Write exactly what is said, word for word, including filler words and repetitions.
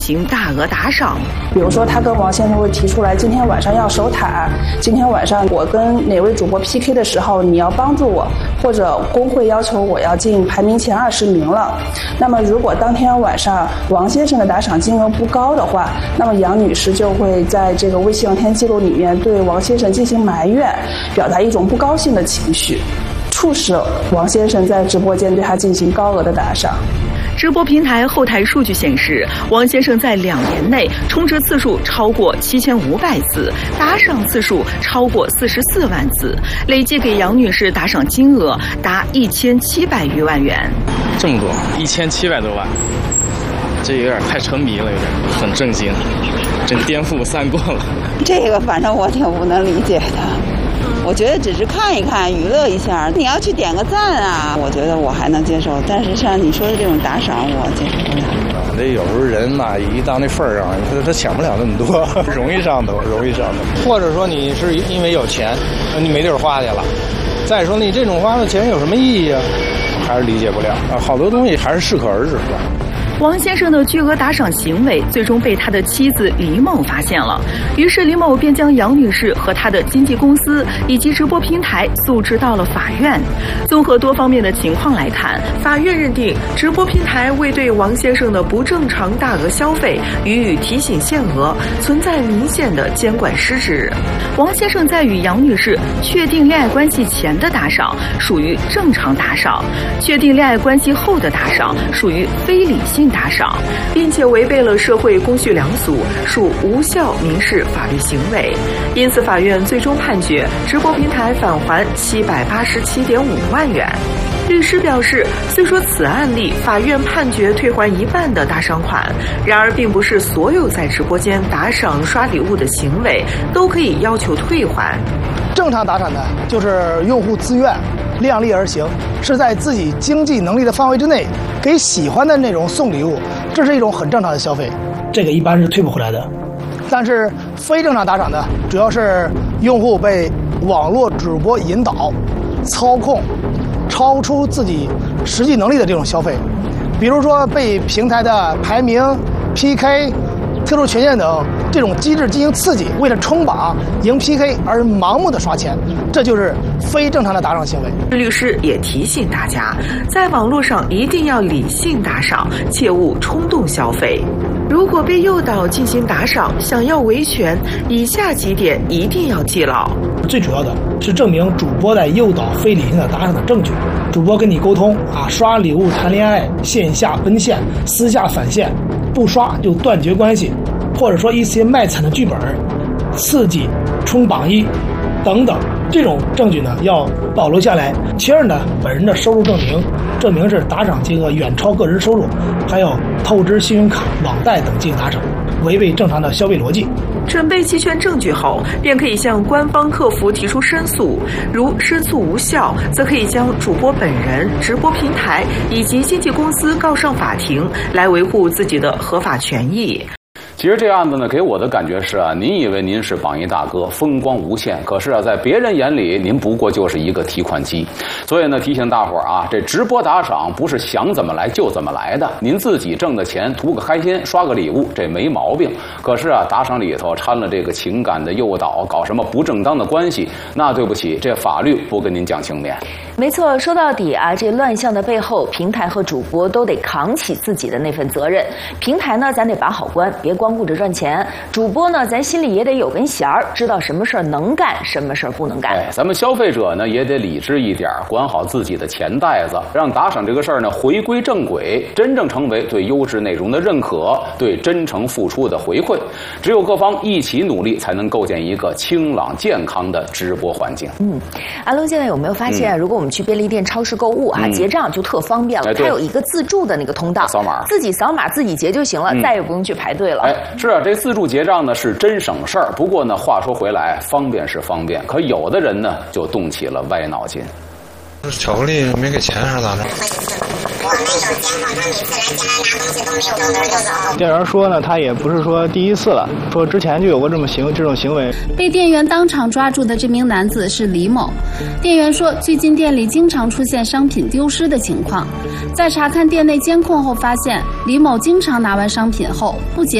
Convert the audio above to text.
行大额打赏。 比如说，他跟王先生会提出来，今天晚上要守塔，今天晚上我跟哪位主播 P K 的时候，你要帮助我，或者工会要求我要进排名前二十名了。那么，如果当天晚上王先生的打赏金额不高的话，那么杨女士就会在这个微信聊天记录里面对王先生进行埋怨，表达一种不高兴的情绪，促使王先生在直播间对他进行高额的打赏。 直播平台后台数据显示，王先生在两年内充值次数超过七千五百次，打赏次数超过四十四万次，累计给杨女士打赏金额达一千七百余万元。 这么多，一千七百多万，这有点太沉迷了，有点很震惊，真颠覆三观了。 这个反正我挺不能理解的。我觉得只是看一看，娱乐一下。你要去点个赞啊，我觉得我还能接受。但是像你说的这种打赏，我接受不了。 这有时候人嘛，一到那份儿上，他他想不了那么多，容易上头，容易上头。或者说你是因为有钱，你没地儿花去了。再说你这种花的钱有什么意义啊？还是理解不了啊。好多东西还是适可而止吧。 王先生的巨额打赏行为最终被他的妻子李某发现了，于是李某便将杨女士和他的经纪公司以及直播平台诉至到了法院。综合多方面的情况来看，法院认定直播平台未对王先生的不正常大额消费予以提醒限额，存在明显的监管失职。王先生在与杨女士确定恋爱关系前的打赏属于正常打赏，确定恋爱关系后的打赏属于非理性打赏，并且违背了社会公序良俗，属无效民事法律行为。因此，法院最终判决直播平台返还七百八十七点五万元。律师表示，虽说此案例法院判决退还一半的打赏款，然而并不是所有在直播间打赏刷礼物的行为都可以要求退还。 正常打赏呢，就是用户自愿量力而行，是在自己经济能力的范围之内给喜欢的那种送礼物，这是一种很正常的消费， 这个一般是退不回来的。 但是非正常打赏呢，主要是用户被网络主播引导、操控，超出自己实际能力的这种消费，比如说被平台的排名、P K、特殊权限等这种机制进行刺激，为了冲榜赢 P K 而盲目的刷钱，这就是非正常的打赏行为。 律师也提醒大家，在网络上一定要理性打赏，切勿冲动消费。如果被诱导进行打赏，想要维权，以下几点一定要记牢。 最主要的是证明主播在诱导非理性的打赏的证据。主播跟你沟通啊，刷礼物谈恋爱，线下奔现，私下返现，不刷就断绝关系，或者说一些卖惨的剧本，刺激冲榜一等等，这种证据呢要保留下来。其二呢，本人的收入证明，证明是打赏金额远超个人收入，还有透支信用卡、网贷等进行打赏，违背正常的消费逻辑。 准备齐全证据后，便可以向官方客服提出申诉。如申诉无效，则可以将主播本人、直播平台以及经纪公司告上法庭，来维护自己的合法权益。 其实这案子呢，给我的感觉是啊，您以为您是榜一大哥，风光无限，可是啊，在别人眼里，您不过就是一个提款机。所以呢，提醒大伙儿啊，这直播打赏不是想怎么来就怎么来的。您自己挣的钱，图个开心，刷个礼物，这没毛病。可是啊，打赏里头掺了这个情感的诱导，搞什么不正当的关系，那对不起，这法律不跟您讲情面。 没错，说到底啊，这乱象的背后，平台和主播都得扛起自己的那份责任。平台呢，咱得把好关，别光顾着赚钱；主播呢，咱心里也得有根弦儿，知道什么事儿能干，什么事儿不能干。 哎，咱们消费者呢也得理智一点，管好自己的钱袋子，让打赏这个事儿呢回归正轨，真正成为对优质内容的认可，对真诚付出的回馈。只有各方一起努力，才能构建一个清朗健康的直播环境。 嗯，阿龙现在有没有发现，嗯、如果我们去便利店、超市购物啊，嗯、结账就特方便了，哎、它有一个自助的那个通道， 扫码， 自己扫码自己结就行了，嗯、再也不用去排队了。 哎，是啊，这自助结账呢是真省事儿。不过呢，话说回来，方便是方便，可有的人呢就动起了歪脑筋。 巧克力没给钱还是咋着？ 我们有监控，他每次来进来拿东西都没有兜兜就走。 店员说呢，他也不是说第一次了，说之前就有过这么行这种行为。 被店员当场抓住的这名男子是李某。店员说，最近店里经常出现商品丢失的情况，在查看店内监控后发现，李某经常拿完商品后不结